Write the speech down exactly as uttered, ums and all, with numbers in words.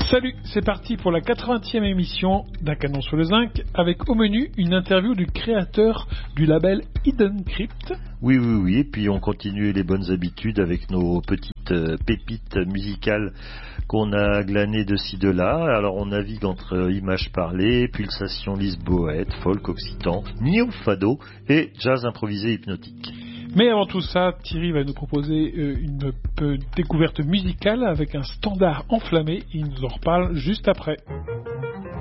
Salut, c'est parti pour la quatre-vingtième émission d'Un Canon sur le Zinc, avec au menu une interview du créateur du label Hidden Crypt. Oui, oui, oui, et puis on continue les bonnes habitudes avec nos petites euh, pépites musicales qu'on a glanées de ci de là. Alors on navigue entre images parlées, pulsations lisboètes, folk occitan, néo-fado et jazz improvisé hypnotique. Mais avant tout ça, Thierry va nous proposer euh, une peu découverte musicale avec un standard enflammé. Il nous en reparle juste après.